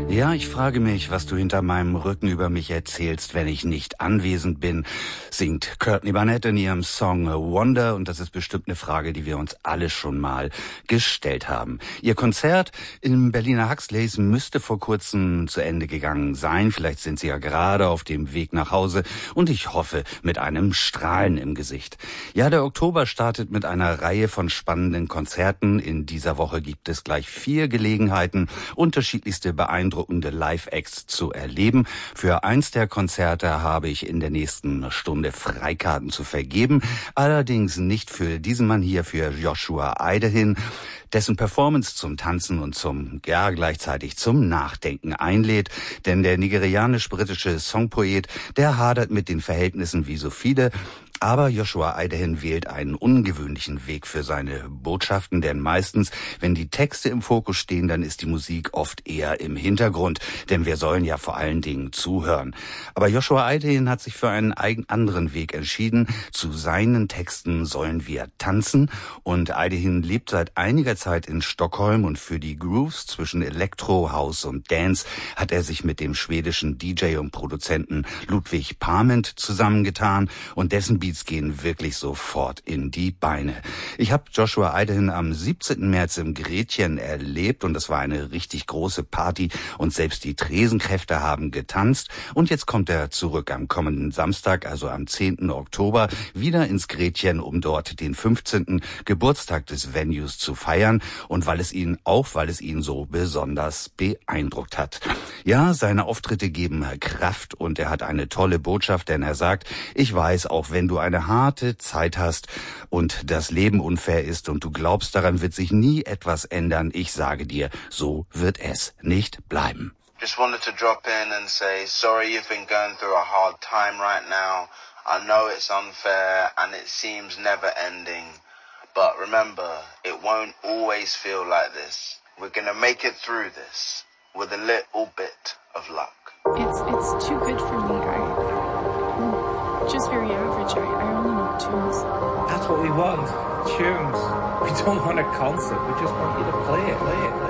Ja, ich frage mich, was du hinter meinem Rücken über mich erzählst, wenn ich nicht anwesend bin, singt Courtney Barnett in ihrem Song Wonder, und das ist bestimmt eine Frage, die wir uns alle schon mal gestellt haben. Ihr Konzert im Berliner Huxleys müsste vor kurzem zu Ende gegangen sein. Vielleicht sind sie ja gerade auf dem Weg nach Hause und ich hoffe mit einem Strahlen im Gesicht. Ja, der Oktober startet mit einer Reihe von spannenden Konzerten. In dieser Woche gibt es gleich 4 Gelegenheiten, unterschiedlichste beeindruckende Live-Acts zu erleben. Für eins der Konzerte habe ich in der nächsten Stunde Freikarten zu vergeben. Allerdings nicht für diesen Mann hier, für Joshua Idahin, dessen Performance zum Tanzen und gleichzeitig zum Nachdenken einlädt. Denn der nigerianisch-britische Songpoet, der hadert mit den Verhältnissen wie so viele. Aber Joshua Idahin wählt einen ungewöhnlichen Weg für seine Botschaften, denn meistens, wenn die Texte im Fokus stehen, dann ist die Musik oft eher im Hintergrund, denn wir sollen ja vor allen Dingen zuhören. Aber Joshua Idahin hat sich für einen anderen Weg entschieden. Zu seinen Texten sollen wir tanzen, und Idahin lebt seit einiger Zeit in Stockholm, und für die Grooves zwischen Elektro, House und Dance hat er sich mit dem schwedischen DJ und Produzenten Ludwig Parment zusammengetan, und dessen Beats gehen wirklich sofort in die Beine. Ich habe Joshua Idahin am 17. März im Gretchen erlebt, und das war eine richtig große Party, und selbst die Tresenkräfte haben getanzt. Und jetzt kommt er zurück am kommenden Samstag, also am 10. Oktober, wieder ins Gretchen, um dort den 15. Geburtstag des Venues zu feiern, und weil es ihn so besonders beeindruckt hat. Ja, seine Auftritte geben Kraft, und er hat eine tolle Botschaft, denn er sagt: Ich weiß, auch wenn du eine harte Zeit hast und das Leben unfair ist und du glaubst, daran wird sich nie etwas ändern, ich sage dir, so wird es nicht bleiben. Just wanted to drop in and say, sorry you've been going through a hard time right now. I know it's unfair and it seems never ending. But remember, it won't always feel like this. We're gonna make it through this with a little bit of luck. It's too good for me. I'm just very average. I only know tunes. That's what we want. Tunes. We don't want a concert. We just want you to play it.